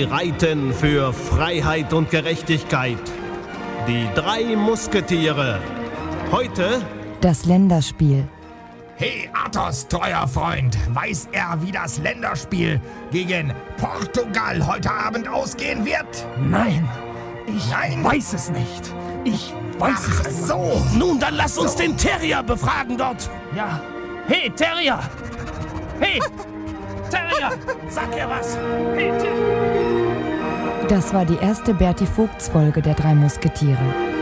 reiten für Freiheit und Gerechtigkeit. Die 3 Musketiere. Heute das Länderspiel. Hey Athos, treuer Freund, weiß er, wie das Länderspiel gegen Portugal heute Abend ausgehen wird? Nein, ich weiß es nicht. Ich weiß es einfach so. nicht. Nun, dann lass uns den Terrier befragen dort. Ja. Hey, Terrier! Hey, Terrier! Sag ihr was. Hey, Terrier! Das war die erste Berti Vogts Folge der 3 Musketiere.